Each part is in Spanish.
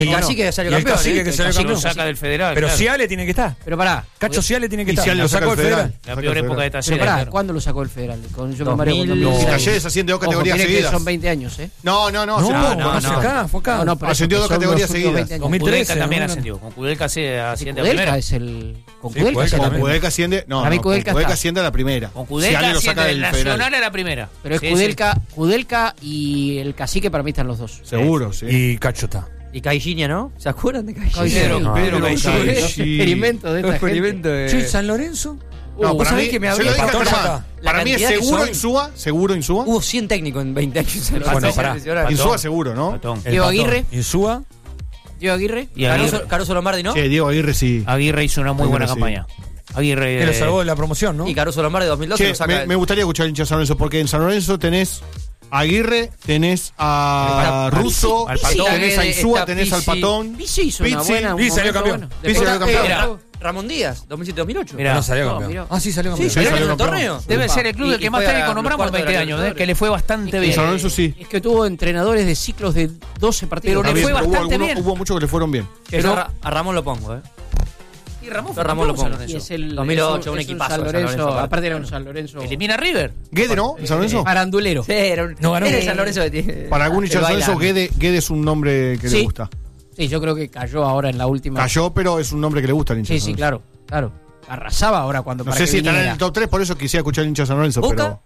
El cacique salió campeón. El cacique que salió campeón. Lo saca del Federal. Pero claro. Ciale tiene que estar. Pero pará. Cacho Ciale tiene que Y estar. Ciale Lo sacó del Federal. La peor época de Pero Talleres. pará, claro. ¿cuándo lo sacó el Federal? Yo me 2000. mareo con Si 2006. Talleres asciende 2 categorías Ojo, mirá que seguidas. son 20 años, ¿eh? No, No, no. fue acá, fue acá. No, pero Ascendió eso, 2 son categorías los últimos seguidas. 20 años. 2013, Kudelka también ¿no? ascendió. Con Kudelka se asciende a Kudelka primera. es el... Con Sí, Kudelka Kudelka es el- Con también. Kudelka asciende. No, Para mí no, Kudelka con Kudelka está. asciende a la primera. Con Kudelka Ciale lo asciende saca del del Federal. Nacional a la primera. Pero es Sí, Kudelka y el cacique para mí están los dos. Seguro, sí. Y Cacho está. Y Caixinha, ¿no? ¿Se acuerdan de Caixinha? Pedro Caixinha. Los experimentos de esta Experimento gente. de... Che, San Lorenzo. No, ¿vos para sabés mí, que me se habló? lo dije a Patón ya Germán. está. La Para mí es cantidad que seguro son. Insúa, seguro Insúa. Hubo 100 técnicos en 20 años. En Bueno, Lorenzo, pará. impresionante. Insúa seguro, ¿no? Patón. El Diego Patón. Aguirre. Insúa. Diego Aguirre. Y Aguirre. Caruso Lombardi, ¿no? Sí, Diego Aguirre sí. Aguirre hizo una muy buena Aguirre, sí. campaña. Aguirre. Que lo salvó de la promoción, ¿no? Y Caruso Lombardi 2012 Che, lo saca... me gustaría escuchar hincha de San Lorenzo, porque en San Lorenzo tenés a Aguirre, tenés a Al- Russo, al Patón. tenés a Insúa, Está tenés al Pizzi. Patón. Pizzi hizo una Pizzi. buena... un Pizzi salió momento campeón. bueno. Pizzi salió Después- campeón. Ramón Díaz, 2007-2008. Mirá. No salió No, campeón. mirá. Ah, sí, salió Sí, campeón. salió en salió el campeón. torneo. Debe ser el club del Y que más fue a técnico los nombramos en cuartos de 20 la años, Libertadores. que le fue bastante En bien. San Lorenzo sí. Es que tuvo entrenadores de ciclos de 12 partidos. Pero le Está fue bien, pero bastante bien. hubo muchos que le fueron bien. Yo a Ramón lo pongo, Y Ramón Yo a Ramón lo pongo. San Y Lorenzo. es el 2008, es un es equipazo San San Lorenzo, Lorenzo. aparte era un San Lorenzo Elimina a River. Guede, ¿no? ¿En San Lorenzo? farandulero. Sí, era un... No ganó. Era el San Lorenzo que tiene... Para algún hincha de San Lorenzo, Guede es un nombre que le Sí. gusta. Sí, yo creo que cayó ahora en la última. Cayó, pero es un nombre que le gusta al hincha Sí, de San sí, Lorenzo. claro. Arrasaba ahora cuando No para sé que si estará en viniera. el top 3, por eso quisiera escuchar al hincha de San Lorenzo, ¿Boca? pero...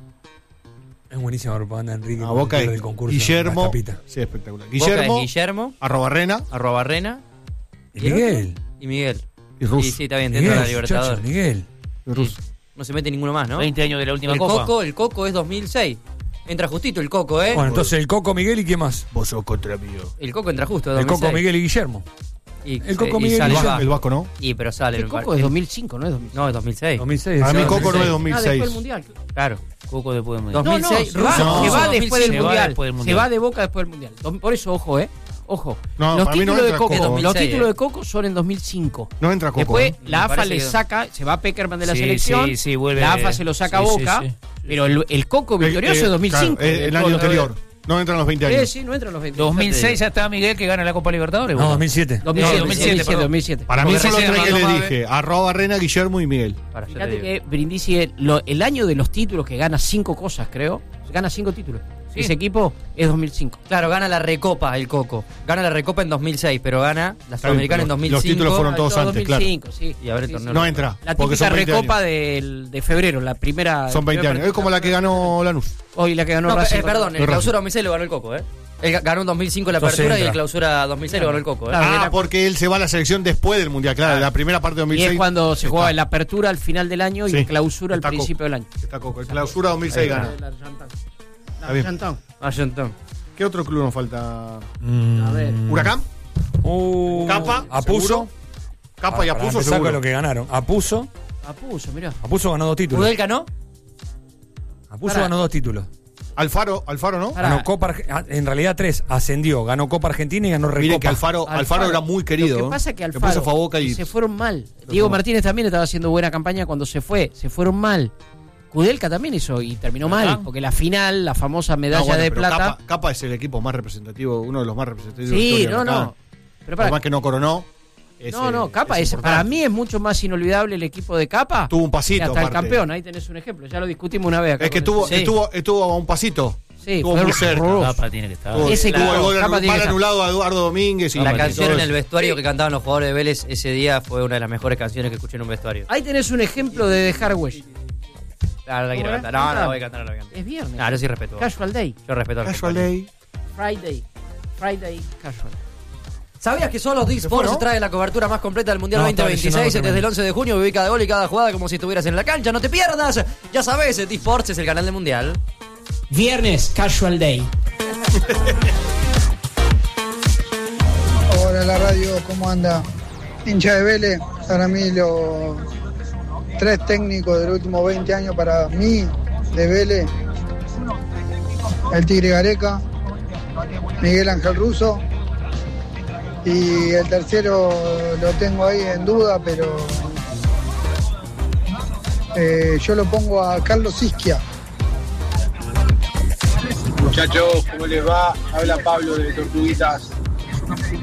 Es buenísima propaganda, Enrique. A Boca del y concurso. Guillermo. La tapita. Sí, espectacular. Guillermo, Guillermo, @Rena @Rena. Y Miguel. Y Miguel. y Russo. Y sí, está bien, dentro de la Miguel, Libertadores. muchacho, Miguel. Y Russo. No se mete ninguno más, ¿no? 20 años de la última el copa. Coco es 2006. Entra justito el Coco, ¿eh? Bueno, entonces el Coco, Miguel y ¿quién más? Vos sos contra mí. El Coco entra justo, El 2006. Coco, Miguel y Guillermo. Y, el Coco, y Miguel sale y más. El Vasco, ¿no? Y pero sale. El me Coco parece. es 2005, no es 2006. No, es 2006. 2006. Para mí sí, Coco no es 2006. 2006. después del Mundial. Claro. Coco después del Mundial. 2006, se va, Russo. se va No, después del se va mundial. después del Se Mundial. va de Boca después del Mundial. Por eso, ojo, Ojo. No, los para mí no títulos de entra Coco, Coco. los 2006, títulos de Coco son en 2005. No entra Coco. Después ¿eh? la Me AFA parece le que- saca, se va Peckerman de la Sí, selección. sí, vuelve. La AFA se lo saca a Sí, sí, Boca. sí. Pero el Coco victorioso es 2005. Claro, el año anterior. No entran los 20 años. Sí, no entran los 20. 2006 ya estaba Miguel que gana la Copa Libertadores. No, Boca. 2007. 2007. Para mí Porque son los recién tres que mandó les más dije. @Rena, Guillermo y Miguel. Para, yo te Fíjate digo. que Brindisi, el año de los títulos que gana 5 cosas, creo. Gana 5 títulos. Sí. Ese equipo es 2005. Claro, gana la Recopa el Coco. Gana la Recopa en 2006, pero gana la Sudamericana en Los 2005. títulos fueron todos Todo antes, claro. 2005, sí. Y a ver el Sí, torneo. No entra. La porque típica son 20 recopa años. de febrero, la primera. Son 20 años. Es como la que ganó Lanús. Hoy la que ganó No, Racing. perdón, el Racing. clausura 2006 lo ganó el Coco, ¿eh? Él ganó en 2005 la Entonces apertura y entra. el clausura 2006 lo ganó el Coco, ¿eh? Claro. Porque él se va a la selección después del Mundial. Claro, la primera parte de Y 2006. es cuando se jugaba está. la apertura al final del año y Sí. el clausura al Está principio Coco. del año. Está Coco. El clausura 2006 gana. Está bien. Washington. ¿Qué otro club nos falta? A ver. ¿Huracán? Capa, Apuso. seguro. Capa y Para Apuso, empezar con seguro. lo que ganaron. Apuso. Apuso, mirá. Apuso ganó 2 títulos. ¿Kudelka no? Apuso Pará. ganó 2 títulos. Alfaro, ¿no? Pará. Ganó Copa en realidad 3. Ascendió. Ganó Copa Argentina y ganó Mire Recopa. que Alfaro era muy querido. Lo que pasa es que Después Alfaro se fue a Boca y se fueron mal. Diego Martínez también estaba haciendo buena campaña cuando se fue. Se fueron mal. Kudelka también hizo y terminó mal. Porque la final, la famosa medalla No, bueno, de pero plata. Capa es el equipo más representativo, uno de los más representativos de la Sí, historia de no, Huracán. no. Pero Por para, más que no coronó. Capa es, importante. para mí es mucho más inolvidable el equipo de Capa. Tuvo un pasito, que hasta el aparte. campeón. Ahí tenés un ejemplo. Ya lo discutimos una vez acá. Es que con estuvo, eso. estuvo a un pasito. Sí, estuvo fue muy cerca. horroroso. Capa tiene que estar. Ese Tuvo equipo, el gol Capa tiene mal que estar. anulado a Eduardo Domínguez. Y La todo canción en eso. el vestuario que cantaban los jugadores de Vélez ese día fue una de las mejores canciones que escuché en un vestuario. Ahí tenés un ejemplo de dejar huella. Ah, no la quiero ¿Cómo cantar. es? No, no la voy a cantar, no la voy a cantar. Es viernes. No, yo sí respeto. Casual Day. Yo respeto al Casual respeto. Day. Friday Casual. ¿Sabías que solo Dick Sports ¿no? trae la cobertura más completa del Mundial No, está 2026 lesionado desde el 11 de junio? Viví cada gol y cada jugada como si estuvieras en la cancha. ¡No te pierdas! Ya sabes, Dick Sports es el canal del Mundial. Viernes Casual Day. Hola la radio, ¿cómo anda? Hincha de Vélez, para mí los 3 técnicos de los últimos 20 años para mí de Vélez, el Tigre Gareca, Miguel Ángel Russo y el tercero lo tengo ahí en duda, pero yo lo pongo a Carlos Isquia. Muchachos, ¿cómo les va? Habla Pablo de Tortuguitas.